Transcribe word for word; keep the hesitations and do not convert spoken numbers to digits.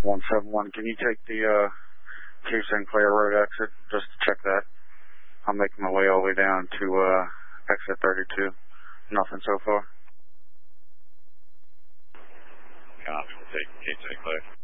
one seven one, can you take the uh, two Sinclair Road exit just to check that? I'm making my way all the way down to uh, exit thirty-two. Nothing so far. Copy. We'll take two Sinclair.